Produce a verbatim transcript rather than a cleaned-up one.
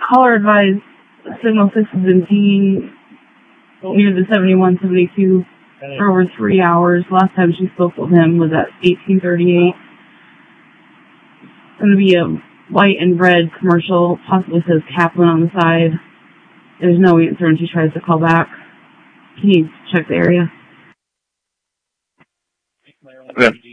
caller advised signal six has been seen near the seventy-one seventy-two for over three hours. Last time she spoke with him was at eighteen thirty-eight. It's going to be a white and red commercial, possibly says Kaplan on the side. There's no answer when she tries to call back. Can you check the area? Okay.